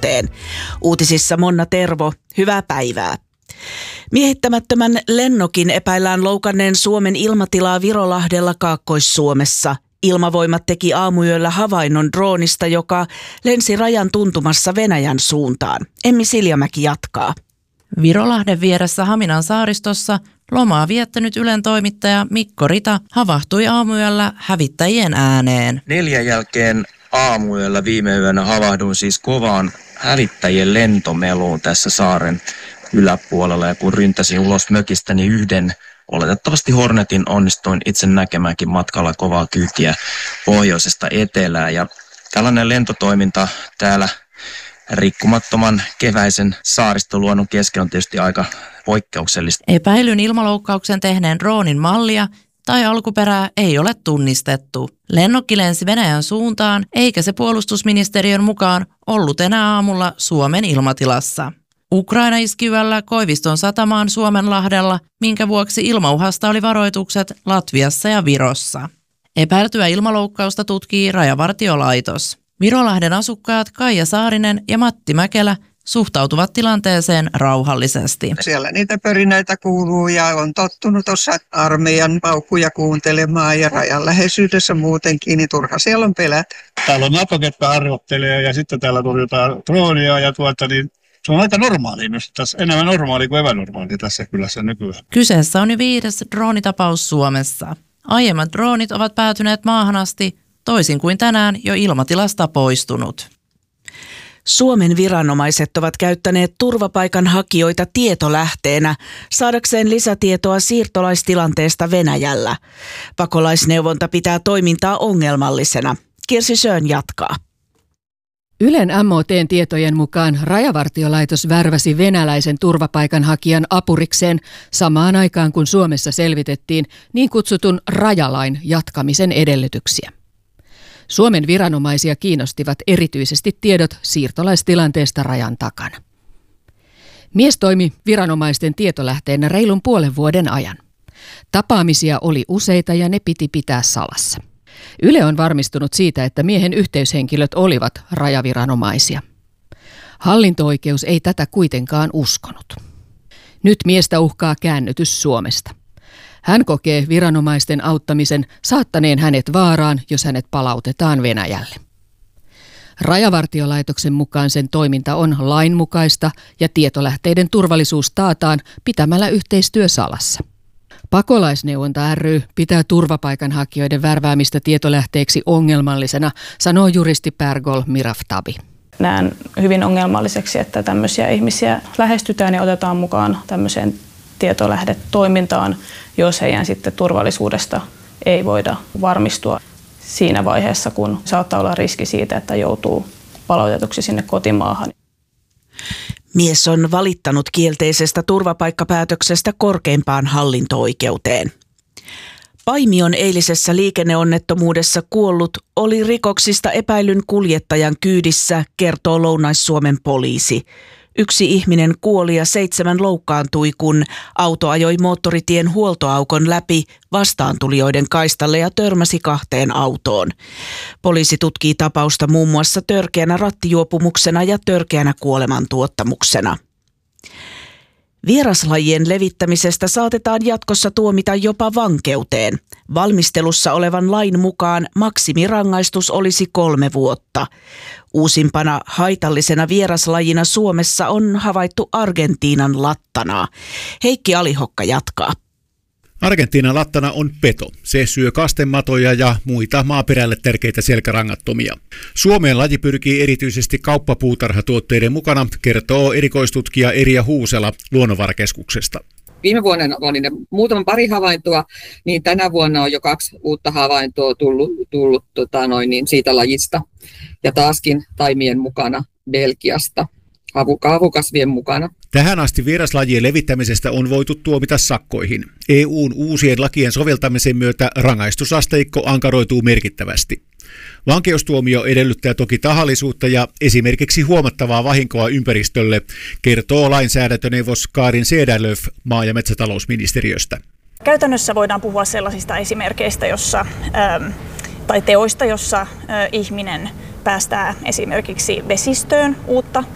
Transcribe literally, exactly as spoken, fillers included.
oikeuteen. Uutisissa Monna Tervo, hyvää päivää. Miehittämättömän lennokin epäillään loukanneen Suomen ilmatilaa Virolahdella Kaakkois-Suomessa. Ilmavoimat teki aamuyöllä havainnon droonista, joka lensi rajan tuntumassa Venäjän suuntaan. Emmi Siljamäki jatkaa. Virolahden vieressä Haminan saaristossa lomaa viettänyt Ylen toimittaja Mikko Rita havahtui aamuyöllä hävittäjien ääneen. Neljän jälkeen aamuyöllä viime yönä havahduin siis kovaan hävittäjien lentomeluun tässä saaren yläpuolella. Ja kun ryntäsin ulos mökistä, niin yhden oletettavasti Hornetin onnistuin itse näkemäänkin matkalla kovaa kyytiä pohjoisesta etelään. Ja tällainen lentotoiminta täällä rikkumattoman keväisen saaristoluonnon kesken on tietysti aika poikkeuksellista. Epäilyn ilmaloukkauksen tehneen droonin mallia tai alkuperää ei ole tunnistettu. Lennokki lensi Venäjän suuntaan, eikä se puolustusministeriön mukaan ollut enää aamulla Suomen ilmatilassa. Ukraina iski yöllä Koiviston satamaan Suomenlahdella, minkä vuoksi ilmauhasta oli varoitukset Latviassa ja Virossa. Epäiltyä ilmaloukkausta tutkii Rajavartiolaitos. Virolahden asukkaat Kaija Saarinen ja Matti Mäkelä suhtautuvat tilanteeseen rauhallisesti. Siellä niitä pörinöitä kuuluu ja on tottunut tuossa armeijan paukkuja kuuntelemaan ja rajan läheisyydessä muutenkin, niin turha siellä on pelätä. Täällä on NATO, ketkä harjoittelee ja sitten täällä torjutaan droonia ja tuota niin se on aika normaali myös tässä, enemmän normaali kuin epänormaali tässä kylässä nykyään. Kyseessä on jo viides droonitapaus Suomessa. Aiemmat droonit ovat päätyneet maahan asti, toisin kuin tänään jo ilmatilasta poistunut. Suomen viranomaiset ovat käyttäneet turvapaikanhakijoita tietolähteenä saadakseen lisätietoa siirtolaistilanteesta Venäjällä. Pakolaisneuvonta pitää toimintaa ongelmallisena. Kirsi Schön jatkaa. Ylen M O T:n tietojen mukaan Rajavartiolaitos värväsi venäläisen turvapaikanhakijan apurikseen samaan aikaan, kun Suomessa selvitettiin niin kutsutun rajalain jatkamisen edellytyksiä. Suomen viranomaisia kiinnostivat erityisesti tiedot siirtolaistilanteesta rajan takana. Mies toimi viranomaisten tietolähteenä reilun puolen vuoden ajan. Tapaamisia oli useita ja ne piti pitää salassa. Yle on varmistunut siitä, että miehen yhteyshenkilöt olivat rajaviranomaisia. Hallinto-oikeus ei tätä kuitenkaan uskonut. Nyt miestä uhkaa käännytys Suomesta. Hän kokee viranomaisten auttamisen saattaneen hänet vaaraan, jos hänet palautetaan Venäjälle. Rajavartiolaitoksen mukaan sen toiminta on lainmukaista ja tietolähteiden turvallisuus taataan pitämällä yhteistyö salassa. Pakolaisneuvonta ry pitää turvapaikanhakijoiden värväämistä tietolähteeksi ongelmallisena, sanoo juristi Pärgol Miraftabi. Näen hyvin ongelmalliseksi, että tämmöisiä ihmisiä lähestytään ja otetaan mukaan tämmöiseen tietolähdetoimintaan, jos heidän sitten turvallisuudesta ei voida varmistua siinä vaiheessa, kun saattaa olla riski siitä, että joutuu palautetuksi sinne kotimaahan. Mies on valittanut kielteisestä turvapaikkapäätöksestä korkeimpaan hallinto-oikeuteen. Paimion eilisessä liikenneonnettomuudessa kuollut oli rikoksista epäilyn kuljettajan kyydissä, kertoo Lounais-Suomen poliisi. Yksi ihminen kuoli ja seitsemän loukkaantui, kun auto ajoi moottoritien huoltoaukon läpi vastaantulijoiden kaistalle ja törmäsi kahteen autoon. Poliisi tutkii tapausta muun muassa törkeänä rattijuopumuksena ja törkeänä kuolemantuottamuksena. Vieraslajien levittämisestä saatetaan jatkossa tuomita jopa vankeuteen. Valmistelussa olevan lain mukaan maksimirangaistus olisi kolme vuotta. Uusimpana haitallisena vieraslajina Suomessa on havaittu Argentiinan lattanaa. Heikki Alihokka jatkaa. Argentiinan lattana on peto. Se syö kastematoja ja muita maaperälle tärkeitä selkärangattomia. Suomeen laji pyrkii erityisesti kauppapuutarhatuotteiden mukana, kertoo erikoistutkija Erja Huusela Luonnonvarakeskuksesta. Viime vuonna oli ne muutaman pari havaintoa, niin tänä vuonna on jo kaksi uutta havaintoa tullut, tullut tota noin, niin siitä lajista. Ja taaskin taimien mukana Belgiasta, haavukasvien mukana. Tähän asti vieraslajien levittämisestä on voitu tuomita sakkoihin. E U:n uusien lakien soveltamisen myötä rangaistusasteikko ankaroituu merkittävästi. Vankeustuomio edellyttää toki tahallisuutta ja esimerkiksi huomattavaa vahinkoa ympäristölle, kertoo lainsäädäntöneuvos Karin Cederlöf maa- ja metsätalousministeriöstä. Käytännössä voidaan puhua sellaisista esimerkkeistä, jossa, ähm, tai teoista, jossa äh, ihminen päästää esimerkiksi vesistöön uutta